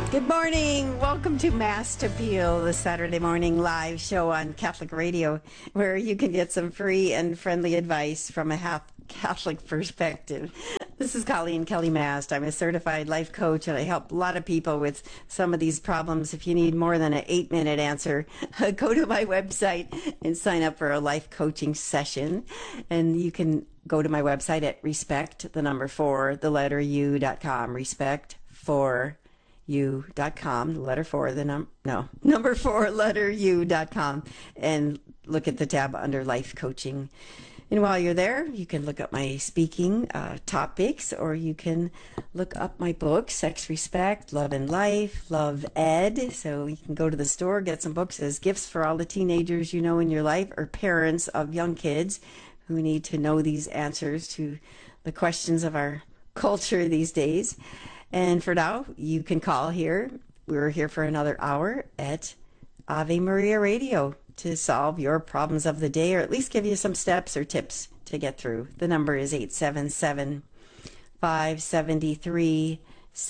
Good morning. Welcome to Mass Appeal, the Saturday morning live show on Catholic Radio, where you can get some free and friendly advice from a half Catholic perspective. This is Colleen Kelly Mast. I'm a certified life coach, and I help a lot of people with some of these problems. If you need more than an 8-minute answer, go to my website and sign up for a life coaching session. And you can go to my website at respect4u.com. Respect4u.com, letter 4, number 4, letter u.com, and look at the tab under life coaching. And while you're there, you can look up my speaking topics, or you can look up my book, Sex, Respect, Love and Life, Love Ed. So you can go to the store, get some books as gifts for all the teenagers you know in your life, or parents of young kids who need to know these answers to the questions of our culture these days. And for now, you can call here. We're here for another hour at Ave Maria Radio to solve your problems of the day, or at least give you some steps or tips to get through. The number is 877-573-7825,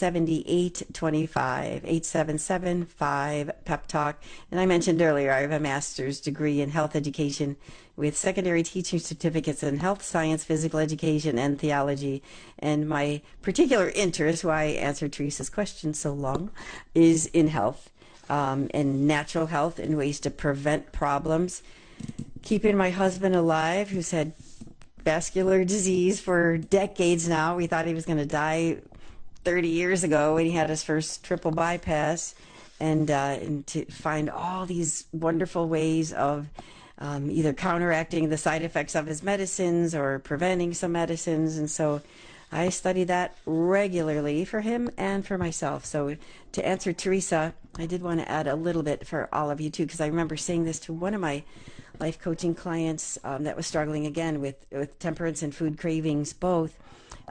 877-5-PEP-TALK. And I mentioned earlier, I have a master's degree in health education with secondary teaching certificates in health science, physical education, and theology. And my particular interest, why I answered Teresa's question so long, is in health. And natural health and ways to prevent problems. Keeping my husband alive, who's had vascular disease for decades now. We thought he was going to die 30 years ago when he had his first triple bypass. And to find all these wonderful ways of either counteracting the side effects of his medicines or preventing some medicines. And so I study that regularly for him and for myself. So to answer Teresa, I did want to add a little bit for all of you too, because I remember saying this to one of my life coaching clients that was struggling again with temperance and food cravings both,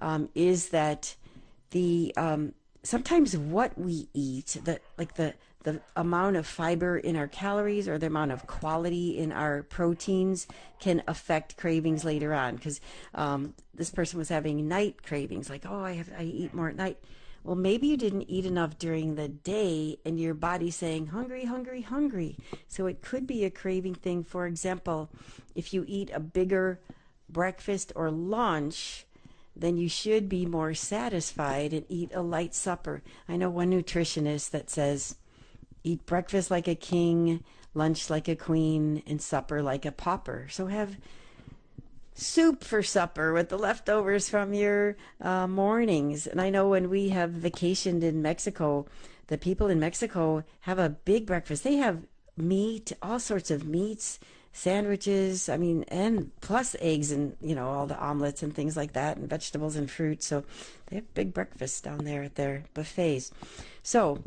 is that the sometimes what we eat, the amount of fiber in our calories or the amount of quality in our proteins can affect cravings later on. Because this person was having night cravings, like, oh, I eat more at night. Well, maybe you didn't eat enough during the day and your body's saying, hungry, hungry, hungry. So it could be a craving thing. For example, if you eat a bigger breakfast or lunch, then you should be more satisfied and eat a light supper. I know one nutritionist that says, eat breakfast like a king, lunch like a queen, and supper like a pauper. So have soup for supper with the leftovers from your mornings. And I know when we have vacationed in Mexico, the people in Mexico have a big breakfast. They have meat, all sorts of meats, sandwiches, and plus eggs and, all the omelets and things like that, and vegetables and fruit. So they have big breakfasts down there at their buffets. So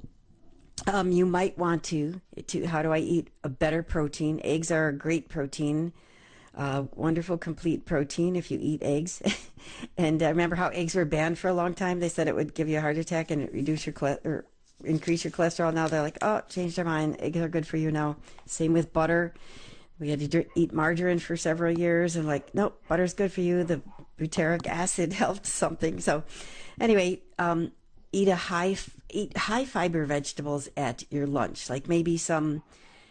you might want to, how do I eat a better protein? Eggs are a great protein, wonderful complete protein if you eat eggs. And remember how eggs were banned for a long time? They said it would give you a heart attack and reduce your or increase your cholesterol. Now they're like, oh, changed their mind. Eggs are good for you now. Same with butter. We had to eat margarine for several years, and nope, butter's good for you. The butyric acid helped something. So anyway, eat high fiber vegetables at your lunch, like maybe some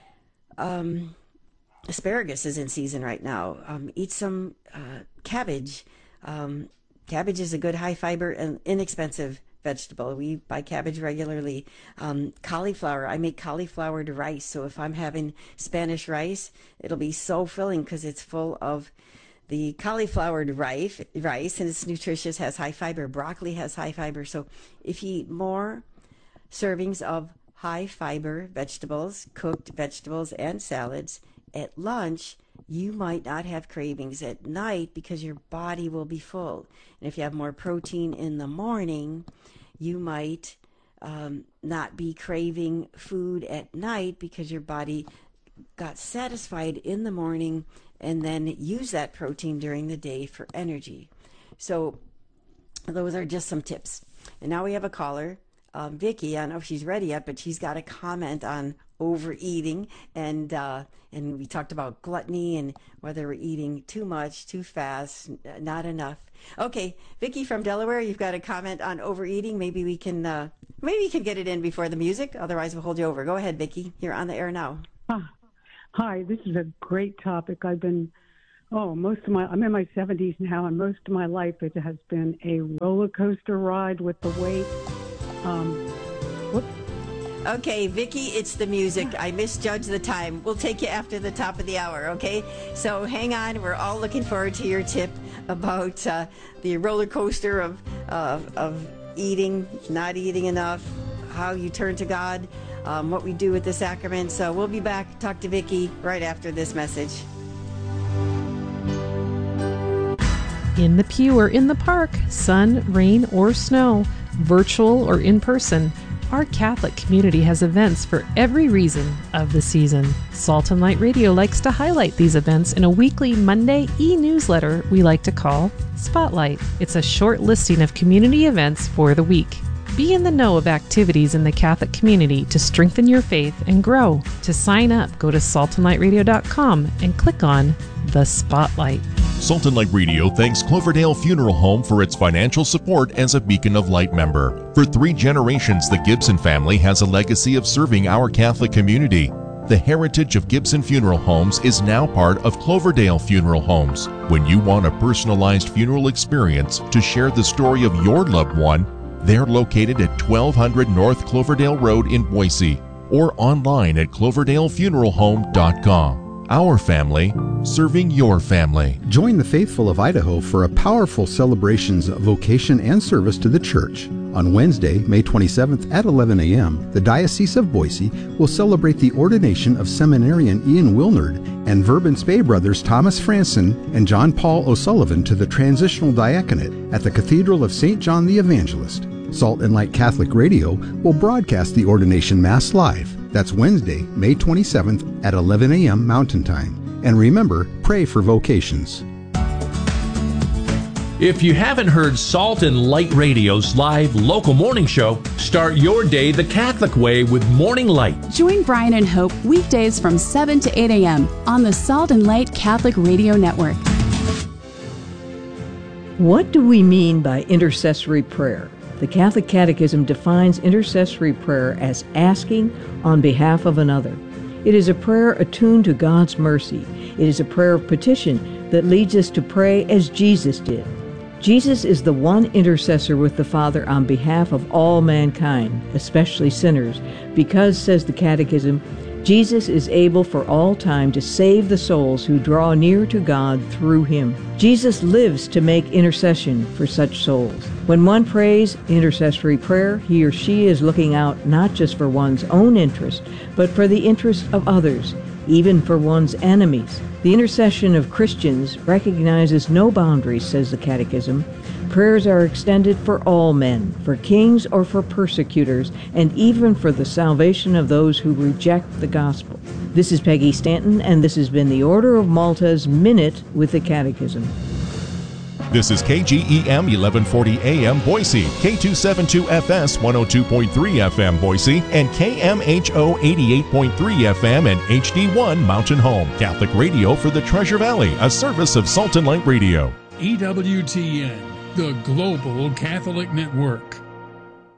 asparagus is in season right now. Eat some cabbage. Cabbage is a good high fiber and inexpensive vegetable. We buy cabbage regularly. Cauliflower. I make cauliflowered rice. So if I'm having Spanish rice, it'll be so filling because it's full of the cauliflowered rice, and it's nutritious, has high fiber. Broccoli has high fiber. So if you eat more servings of high fiber vegetables, cooked vegetables, and salads at lunch, you might not have cravings at night because your body will be full. And if you have more protein in the morning, you might not be craving food at night because your body got satisfied in the morning and then use that protein during the day for energy. So those are just some tips. And now we have a caller, Vicki. I don't know if she's ready yet, but she's got a comment on overeating, and we talked about gluttony and whether we're eating too much, too fast, not enough. Okay, Vicki from Delaware, you've got a comment on overeating. Maybe we can Maybe you can get it in before the music. Otherwise, we'll hold you over. Go ahead, Vicki. You're on the air now. Hi, this is a great topic. I'm in my 70s now, and most of my life it has been a roller coaster ride with the weight. Okay, Vicki, it's the music. I misjudged the time. We'll take you after the top of the hour, okay? So hang on. We're all looking forward to your tip about the roller coaster of eating, not eating enough, how you turn to God, what we do with the sacrament. So we'll be back. Talk to Vicki right after this message. In the pew or in the park, sun, rain, or snow, virtual or in person, our Catholic community has events for every reason of the season. Salt and Light Radio likes to highlight these events in a weekly Monday e-newsletter we like to call Spotlight. It's a short listing of community events for the week. Be in the know of activities in the Catholic community to strengthen your faith and grow. To sign up, go to saltandlightradio.com and click on the Spotlight. Salt and Light Radio thanks Cloverdale Funeral Home for its financial support as a Beacon of Light member. For 3 generations, the Gibson family has a legacy of serving our Catholic community. The heritage of Gibson Funeral Homes is now part of Cloverdale Funeral Homes. When you want a personalized funeral experience to share the story of your loved one, they're located at 1200 North Cloverdale Road in Boise or online at cloverdalefuneralhome.com. Our family, serving your family. Join the faithful of Idaho for a powerful celebrations of vocation and service to the church. On Wednesday, May 27th at 11 a.m., the Diocese of Boise will celebrate the ordination of seminarian Ian Wilnard and Verb Spey brothers Thomas Franson and John Paul O'Sullivan to the transitional diaconate at the Cathedral of St. John the Evangelist. Salt and Light Catholic Radio will broadcast the ordination Mass live. That's Wednesday, May 27th at 11 a.m. Mountain Time. And remember, pray for vocations. If you haven't heard Salt and Light Radio's live local morning show, start your day the Catholic way with Morning Light. Join Brian and Hope weekdays from 7 to 8 a.m. on the Salt and Light Catholic Radio Network. What do we mean by intercessory prayer? The Catholic Catechism defines intercessory prayer as asking on behalf of another. It is a prayer attuned to God's mercy. It is a prayer of petition that leads us to pray as Jesus did. Jesus is the one intercessor with the Father on behalf of all mankind, especially sinners, because, says the Catechism, Jesus is able for all time to save the souls who draw near to God through him. Jesus lives to make intercession for such souls. When one prays intercessory prayer, he or she is looking out not just for one's own interest, but for the interest of others, even for one's enemies. The intercession of Christians recognizes no boundaries, says the Catechism. Prayers are extended for all men, for kings or for persecutors, and even for the salvation of those who reject the gospel. This is Peggy Stanton, and this has been the Order of Malta's Minute with the Catechism. This is KGEM 1140 AM Boise, K272FS 102.3 FM Boise, and KMHO 88.3 FM and HD1 Mountain Home. Catholic radio for the Treasure Valley, a service of Salt and Light Radio. EWTN, the Global Catholic Network.